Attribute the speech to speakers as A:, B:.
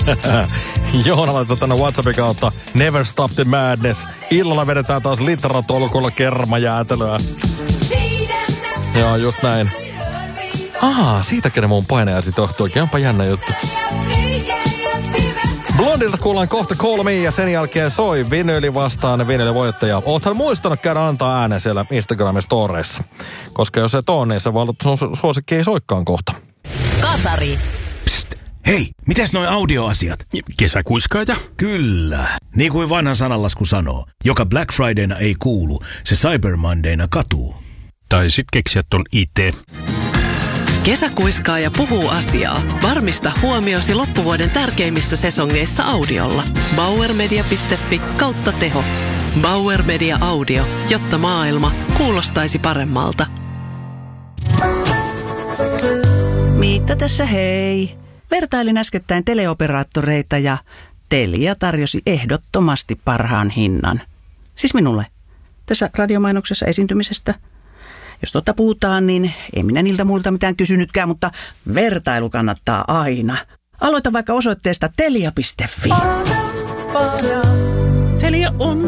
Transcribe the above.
A: Joona laittaa tänne WhatsAppin kautta Never Stop the Madness. Illalla vedetään taas litratolkulla kermajäätelöä. Joo, just näin. Siitä kenen mun painajaisi tohtuukin. Onpa jännä juttu. Blondilta kuullaan kohta 3 ja sen jälkeen soi vinyli vastaan vinylivoittaja. Oothan muistanut käydä antaa äänen siellä Instagramin storeissa. Koska jos et ole, niin se voi olla, sun suosikki ei soikkaan kohta.
B: Kasari.
C: Psst, hei, mites noi audioasiat?
D: Kesäkuiskaaja?
C: Kyllä, niin kuin vanha sananlasku sanoo. Joka Black Fridayna ei kuulu, se Cyber Mondayna katuu.
D: Tai sit keksiä ton itse.
E: Kesäkuiskaaja puhuu asiaa. Varmista huomiosi loppuvuoden tärkeimmissä sesongeissa audiolla. Bauermedia.fi/teho. Bauer Media Audio, jotta maailma kuulostaisi paremmalta.
F: Miitta tässä hei. Vertailin äskettäin teleoperaattoreita ja Telia tarjosi ehdottomasti parhaan hinnan. Siis minulle. Tässä radiomainoksessa esiintymisestä. Jos totta puhutaan, niin ei minä niiltä muilta mitään kysynytkään, mutta vertailu kannattaa aina. Aloita vaikka osoitteesta telia.fi. Telia on